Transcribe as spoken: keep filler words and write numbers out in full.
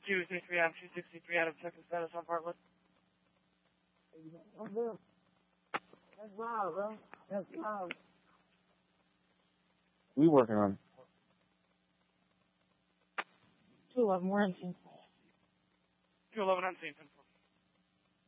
two three three Adam two sixty-three Adam, check the status on Bartlett. That's loud, bro. That's loud. We working on it. two eleven, we're in scene. two eleven on scene, ten four.